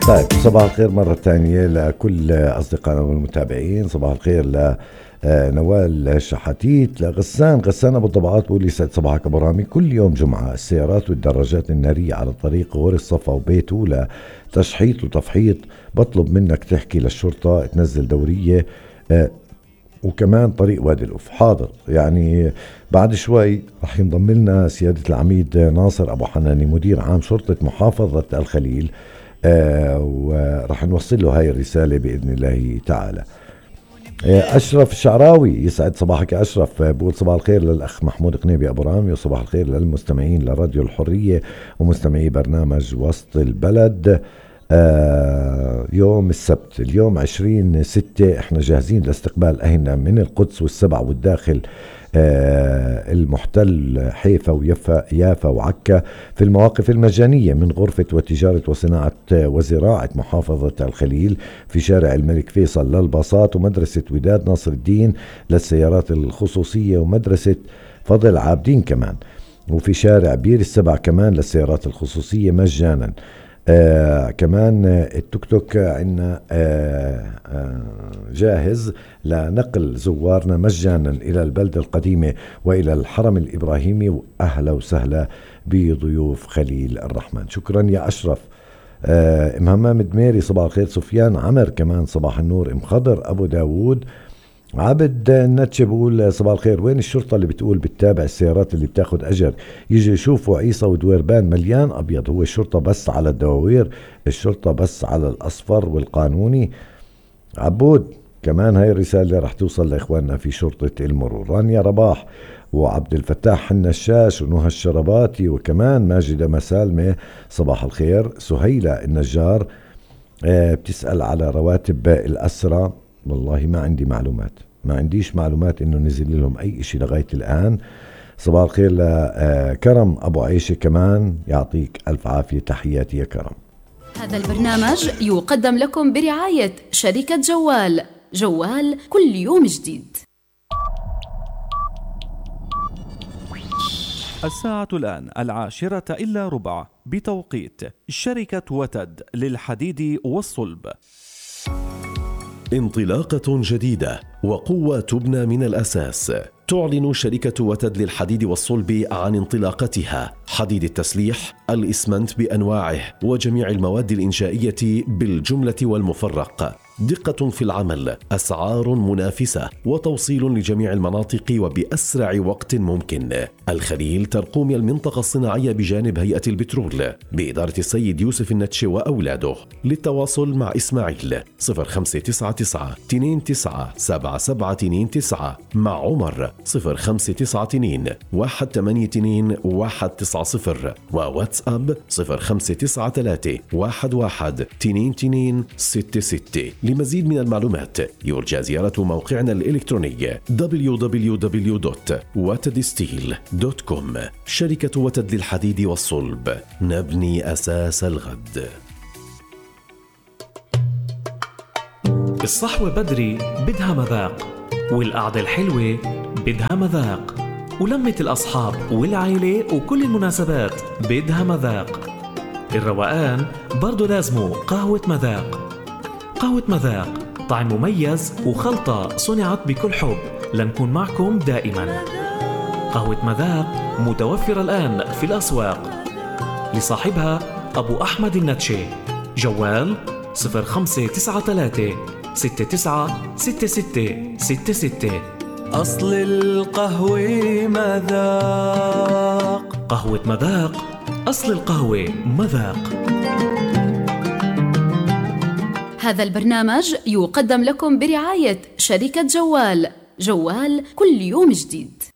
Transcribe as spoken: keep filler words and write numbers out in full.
طيب صباح الخير مرة ثانية لكل أصدقائنا والمتابعين. صباح الخير لنوال شحاتيت، لغسان غسان أبو الضبعات بقول لي سعد صباحك أبو رامي. كل يوم جمعة السيارات والدراجات النارية على طريق غور الصفا وبيته لتشحيط وتفحيط، بطلب منك تحكي للشرطة تنزل دورية آه وكمان طريق وادي الأوف. حاضر، يعني بعد شوي رح ينضم لنا سيادة العميد ناصر أبو حناني مدير عام شرطة محافظة الخليل، آه ورح نوصل له هاي الرسالة بإذن الله تعالى. آه أشرف الشعراوي، يسعد صباحك يا أشرف، آه بقول صباح الخير للأخ محمود قنيبي أبو رامي، وصباح الخير للمستمعين لراديو الحرية ومستمعي برنامج وسط البلد. آه يوم السبت اليوم عشرين ستة، احنا جاهزين لاستقبال أهلنا من القدس والسبع والداخل آه المحتل حيفا ويافا يافا وعكا في المواقف المجانية من غرفة وتجارة وصناعة وزراعة محافظة الخليل في شارع الملك فيصل للباصات، ومدرسة وداد ناصر الدين للسيارات الخصوصية، ومدرسة فضل عابدين كمان، وفي شارع بير السبع كمان للسيارات الخصوصية مجانا. آه كمان التوك توك عندنا آه آه جاهز لنقل زوارنا مجانا إلى البلدة القديمة وإلى الحرم الإبراهيمي، وأهلا وسهلا بضيوف خليل الرحمن. شكرا يا أشرف. آه ام همام دميري صباح الخير. سفيان عمر كمان صباح النور. ام خضر أبو داود عبد النتش بقول صباح الخير، وين الشرطة اللي بتقول بتتابع السيارات اللي بتاخد أجر؟ يجي يشوفوا عيسى ودويربان مليان أبيض. هو الشرطة بس على الدواوير؟ الشرطة بس على الأصفر والقانوني؟ عبود كمان هاي الرسالة رح توصل لإخواننا في شرطة المرور. رانيا رباح وعبد الفتاح النشاش ونهى الشرباتي وكمان ماجدة مسالمة صباح الخير. سهيلة النجار آه بتسأل على رواتب الأسرى. والله ما عندي معلومات، ما عنديش معلومات انه نزل لهم اي اشي لغاية الان. صباح الخير لكرم ابو عيشة كمان، يعطيك الف عافية، تحياتي يا كرم. هذا البرنامج يقدم لكم برعاية شركة جوال. جوال كل يوم جديد. الساعة الآن العاشرة إلا ربع بتوقيت شركة وتد للحديد والصلب. انطلاقة جديدة وقوة تبنى من الأساس. تعلن شركة وتد للحديد والصلب عن انطلاقتها حديد التسليح، الإسمنت بأنواعه وجميع المواد الإنشائية بالجملة والمفرق. دقة في العمل، أسعار منافسة، وتوصيل لجميع المناطق وبأسرع وقت ممكن. الخليل ترقوم المنطقة الصناعية بجانب هيئة البترول بإدارة السيد يوسف النتش وأولاده. للتواصل مع إسماعيل صفر خمسة تسعة تسعة اثنين تسعة سبعة سبعة اثنين تسعة، مع عمر صفر خمسة تسعة اثنين واحد ثمانية اثنين واحد تسعة صفر، وواتساب صفر خمسة تسعة ثلاثة واحد واحد اثنين اثنين ستة ستة. لمزيد من المعلومات يرجى زيارة موقعنا الإلكتروني دبليو دبليو دبليو دوت وتد ستيل دوت كوم. شركة وتد للحديد والصلب، نبني أساس الغد. الصحوة بدري بدها مذاق، والقعدة الحلوة بدها مذاق، ولمة الأصحاب والعائلة وكل المناسبات بدها مذاق. الروقان برضو لازمه قهوة مذاق. قهوة مذاق طعم مميز وخلطة صنعت بكل حب لنكون معكم دائما. قهوة مذاق متوفرة الآن في الأسواق. لصاحبها أبو أحمد النتشي. جوال صفر خمسة تسعة ثلاثة ستة تسعة ستة ستة ستة ستة. أصل القهوة مذاق. قهوة مذاق، أصل القهوة مذاق. هذا البرنامج يقدم لكم برعاية شركة جوال. جوال كل يوم جديد.